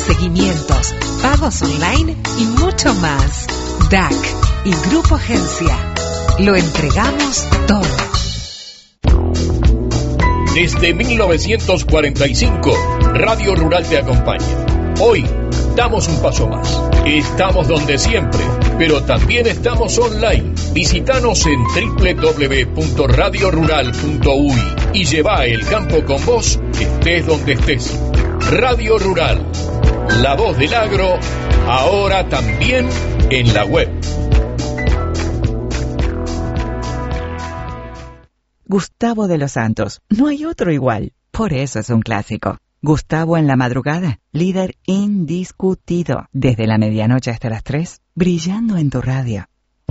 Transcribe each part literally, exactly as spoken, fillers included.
seguimientos, pagos online y mucho más. D A C y Grupo Agencia. Lo entregamos todo. Desde mil novecientos cuarenta y cinco, Radio Rural te acompaña. Hoy damos un paso más. Estamos donde siempre, pero también estamos online. Visítanos en doble u doble u doble u punto radio rural punto u y y lleva el campo con vos, estés donde estés. Radio Rural, la voz del agro, ahora también en la web. Gustavo de los Santos, no hay otro igual, por eso es un clásico. Gustavo en la madrugada, líder indiscutido, desde la medianoche hasta las tres, brillando en tu radio.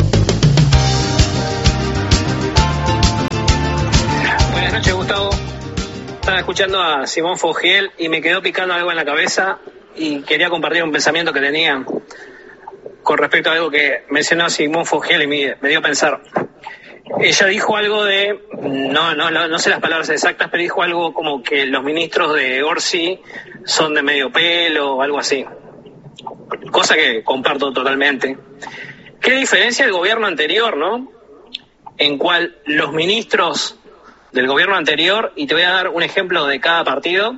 Buenas noches, Gustavo. Estaba escuchando a Simón Fogiel y me quedó picando algo en la cabeza y quería compartir un pensamiento que tenía con respecto a algo que mencionó Simón Fogiel y me, me dio a pensar. Ella dijo algo de, no, no, no, no sé las palabras exactas, pero dijo algo como que los ministros de Orsi son de medio pelo o algo así. Cosa que comparto totalmente. ¿Qué diferencia el gobierno anterior, no? En cual los ministros del gobierno anterior, y te voy a dar un ejemplo de cada partido,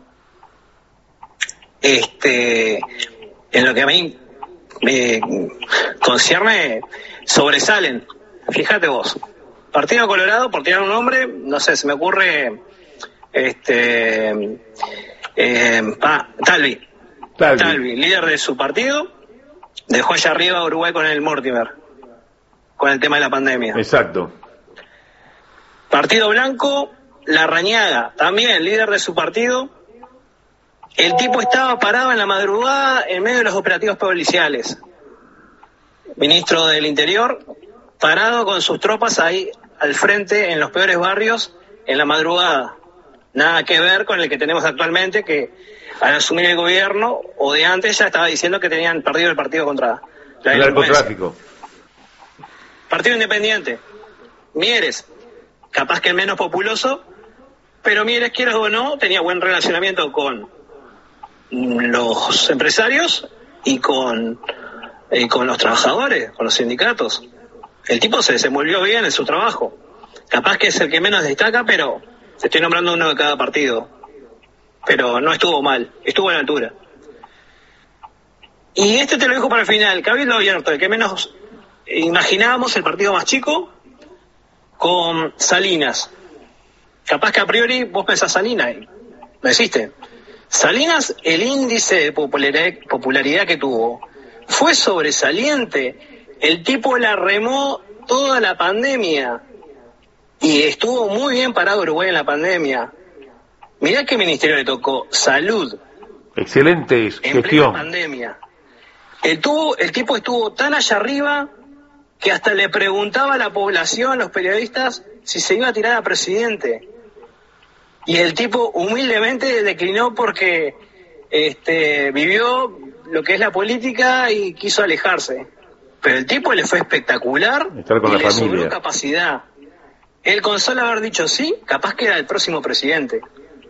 este, en lo que a mí me concierne, sobresalen. Fíjate vos, Partido Colorado, por tirar un nombre, no sé, se me ocurre, este, eh, ah, Talvi. Talvi, Talvi, líder de su partido, dejó allá arriba a Uruguay con el Mortimer, con el tema de la pandemia. Exacto. Partido Blanco, Larrañaga, también líder de su partido. El tipo estaba parado en la madrugada en medio de los operativos policiales. Ministro del Interior, parado con sus tropas ahí al frente en los peores barrios en la madrugada. Nada que ver con el que tenemos actualmente, que al asumir el gobierno o de antes ya estaba diciendo que tenían perdido el partido contra la el narcotráfico. Partido Independiente, Mieres, capaz que el menos populoso, pero Mieres, quieras o no, tenía buen relacionamiento con los empresarios y con, y con los trabajadores, con los sindicatos. El tipo se desenvolvió bien en su trabajo. Capaz que es el que menos destaca, pero te estoy nombrando uno de cada partido. Pero no estuvo mal, estuvo a la altura. Y este te lo dejo para el final. Cabildo Abierto, el que menos imaginábamos, el partido más chico, con Salinas. Capaz que a priori vos pensás Salinas, y no existe. Salinas, el índice de popularidad, popularidad que tuvo fue sobresaliente. El tipo la remó toda la pandemia y estuvo muy bien parado Uruguay en la pandemia. Mirá qué ministerio le tocó, Salud. Excelente en gestión. plena pandemia. El, tuvo, el tipo estuvo tan allá arriba que hasta le preguntaba a la población, a los periodistas, si se iba a tirar a presidente. Y el tipo humildemente declinó porque este, vivió lo que es la política y quiso alejarse. Pero el tipo le fue espectacular. Estar con y la le familia. sobró capacidad. Él con solo haber dicho sí, capaz que era el próximo presidente.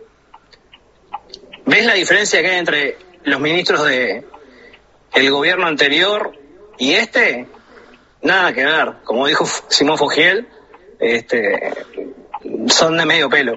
¿Ves la diferencia que hay entre los ministros de el gobierno anterior y este? Nada que ver. Como dijo Simón Fogiel, este, son de medio pelo.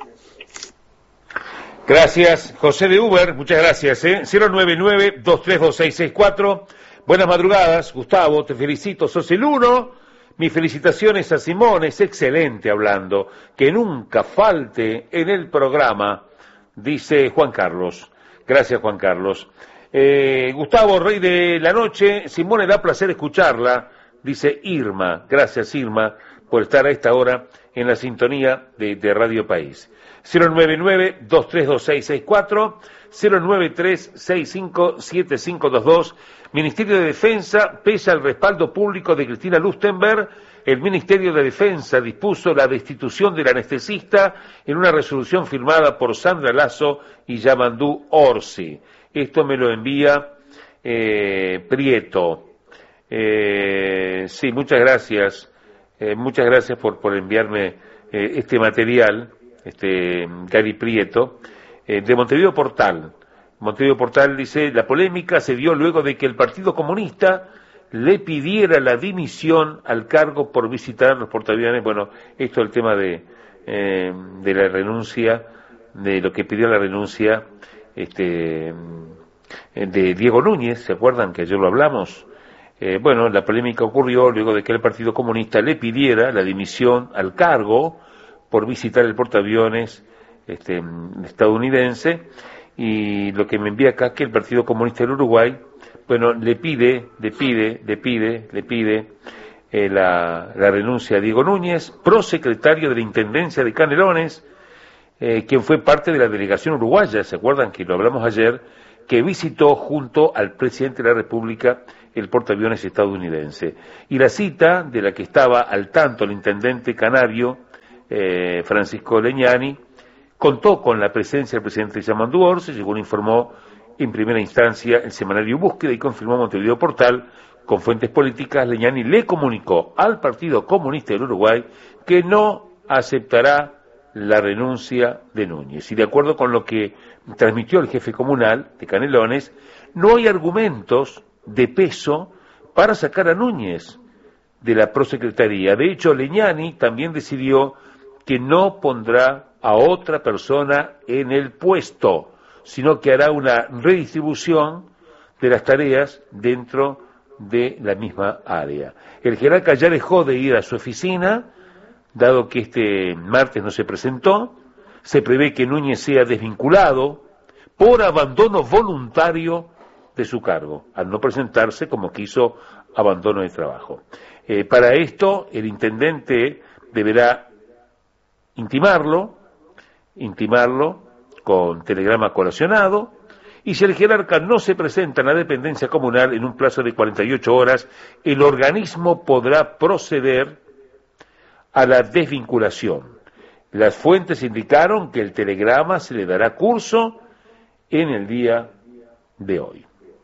Gracias, José de Uber, muchas gracias. ¿eh? cero nueve nueve, dos tres dos seis seis cuatro. Buenas madrugadas, Gustavo, te felicito, sos el uno. Mis felicitaciones a Simón, es excelente hablando. Que nunca falte en el programa, dice Juan Carlos. Gracias, Juan Carlos. Eh, Gustavo, rey de la noche, Simón, da placer escucharla, dice Irma. Gracias, Irma, por estar a esta hora en la sintonía de, de Radio País. cero nueve nueve, dos tres dos seis seis cuatro, cero nueve tres, seis cinco siete cinco dos dos. Ministerio de Defensa, pese al respaldo público de Cristina Lustenberg, el Ministerio de Defensa dispuso la destitución del anestesista en una resolución firmada por Sandra Lasso y Yamandú Orsi. Esto me lo envía eh, Prieto. Eh, sí, muchas gracias. Eh, muchas gracias por, por enviarme eh, este material, este Gary Prieto, eh, de Montevideo Portal. Montevideo Portal dice, la polémica se dio luego de que el Partido Comunista le pidiera la dimisión al cargo por visitar los portaaviones. Bueno, esto es el tema de, eh, de la renuncia, de lo que pidió la renuncia este, de Diego Núñez, ¿se acuerdan que ayer lo hablamos? Eh, bueno, la polémica ocurrió luego de que el Partido Comunista le pidiera la dimisión al cargo por visitar el portaaviones este, estadounidense, y lo que me envía acá es que el Partido Comunista del Uruguay, bueno, le pide, le pide, le pide, le pide eh, la, la renuncia a Diego Núñez, prosecretario de la Intendencia de Canelones, eh, quien fue parte de la delegación uruguaya, ¿se acuerdan que lo hablamos ayer?, que visitó junto al presidente de la República el portaaviones estadounidense. Y la cita de la que estaba al tanto el intendente canario, eh, Francisco Leñani, contó con la presencia del presidente Yamandu Orce, según informó en primera instancia el semanario Búsqueda y confirmó Montevideo Portal. Con fuentes políticas, Leñani le comunicó al Partido Comunista del Uruguay que no aceptará la renuncia de Núñez. Y de acuerdo con lo que transmitió el jefe comunal de Canelones, no hay argumentos de peso para sacar a Núñez de la prosecretaría. De hecho, Leñani también decidió que no pondrá a otra persona en el puesto, sino que hará una redistribución de las tareas dentro de la misma área. El jerarca ya dejó de ir a su oficina, dado que este martes no se presentó. Se prevé que Núñez sea desvinculado por abandono voluntario de su cargo, al no presentarse como quiso abandono de trabajo. Eh, para esto, el intendente deberá intimarlo, intimarlo con telegrama colacionado, y si el jerarca no se presenta en la dependencia comunal en un plazo de cuarenta y ocho horas, el organismo podrá proceder a la desvinculación. Las fuentes indicaron que el telegrama se le dará curso en el día de hoy.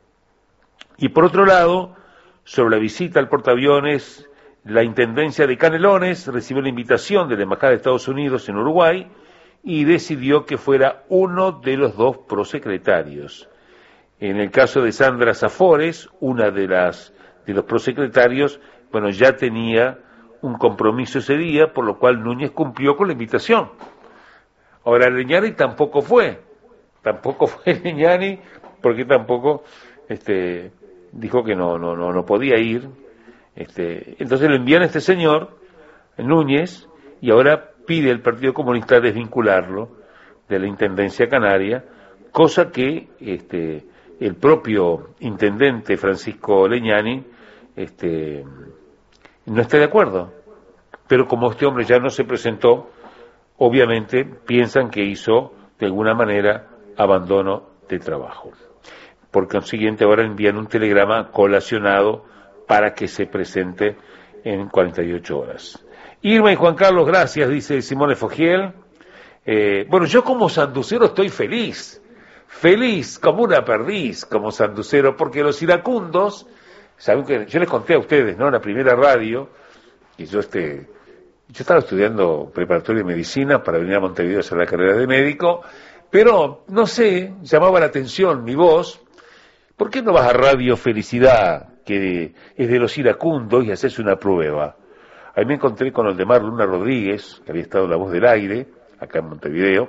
Y por otro lado, sobre la visita al portaaviones, la Intendencia de Canelones recibió la invitación de la Embajada de Estados Unidos en Uruguay y decidió que fuera uno de los dos prosecretarios. En el caso de Sandra Zafores, una de las de los prosecretarios, bueno, ya tenía un compromiso ese día, por lo cual Núñez cumplió con la invitación. Ahora, Leñani tampoco fue, tampoco fue Leñani, porque tampoco este, dijo que no, no, no, no podía ir. Este, entonces lo envían a este señor, Núñez, y ahora pide el Partido Comunista desvincularlo de la Intendencia Canaria, cosa que este, el propio intendente Francisco Leñani este, no está de acuerdo. Pero como este hombre ya no se presentó, obviamente piensan que hizo de alguna manera abandono de trabajo. Por consiguiente, ahora envían un telegrama colacionado para que se presente en cuarenta y ocho horas. Irma y Juan Carlos, gracias, dice Simone Fogiel. Eh, bueno, yo como sanducero estoy feliz, feliz como una perdiz, como sanducero, porque los iracundos, saben que yo les conté a ustedes, ¿no?, en la primera radio, y yo este, yo estaba estudiando preparatoria de medicina para venir a Montevideo a hacer la carrera de médico, pero, no sé, llamaba la atención mi voz. ¿Por qué no vas a Radio Felicidad, que es de los iracundos, y haces una prueba? Ahí me encontré con Oldemar Luna Rodríguez, que había estado en La Voz del Aire, acá en Montevideo,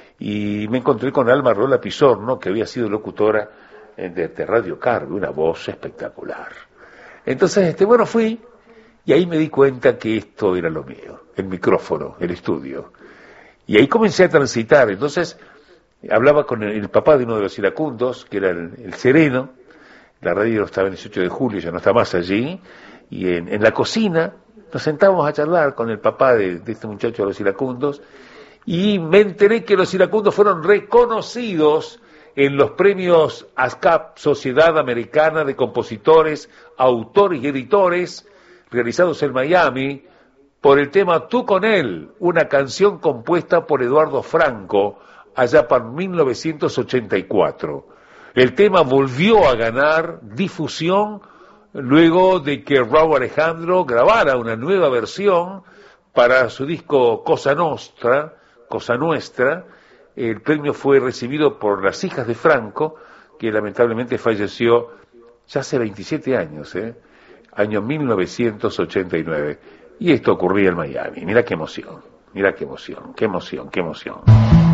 y me encontré con Alma Rola Pizorno, que había sido locutora de, de Radio Carve, una voz espectacular. Entonces, este, bueno, fui, y ahí me di cuenta que esto era lo mío, el micrófono, el estudio. Y ahí comencé a transitar. Entonces, hablaba con el, el papá de uno de los iracundos, que era el, el Sereno. La radio estaba en el dieciocho de julio, ya no está más allí, y en, en la cocina nos sentábamos a charlar con el papá de, de este muchacho de los iracundos, y me enteré que los iracundos fueron reconocidos en los premios ASCAP, Sociedad Americana de Compositores, Autores y Editores, realizados en Miami, por el tema Tú con él, una canción compuesta por Eduardo Franco, allá para mil novecientos ochenta y cuatro. El tema volvió a ganar difusión luego de que Raúl Alejandro grabara una nueva versión para su disco Cosa Nostra, Cosa Nuestra, el premio fue recibido por las hijas de Franco, que lamentablemente falleció ya hace veintisiete años, ¿eh? Año mil novecientos ochenta y nueve. Y esto ocurría en Miami. Mirá qué emoción, mirá qué emoción, qué emoción, qué emoción.